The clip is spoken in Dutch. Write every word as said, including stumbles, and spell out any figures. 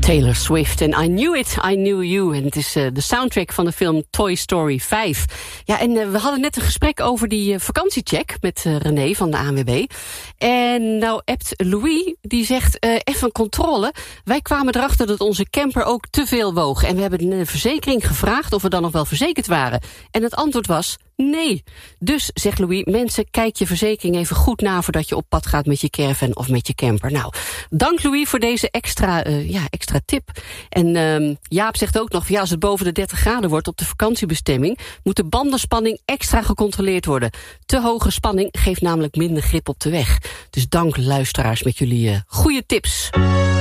Taylor Swift en I Knew It, I Knew You. En het is uh, de soundtrack van de film Toy Story vijf. Ja, en uh, we hadden net een gesprek over die uh, vakantiecheck met uh, René van de A N W B. En nou appt Louis, die zegt, uh, even een controle. Wij kwamen erachter dat onze camper ook te veel woog. En we hebben de verzekering gevraagd of we dan nog wel verzekerd waren. En het antwoord was nee. Dus, zegt Louis, mensen, kijk je verzekering even goed na voordat je op pad gaat met je caravan of met je camper. Nou, dank Louis voor deze extra, uh, ja, extra tip. En uh, Jaap zegt ook nog, ja, als het boven de dertig graden wordt op de vakantiebestemming, moet de bandenspanning extra gecontroleerd worden. Te hoge spanning geeft namelijk minder grip op de weg. Dus dank luisteraars met jullie uh, goede tips.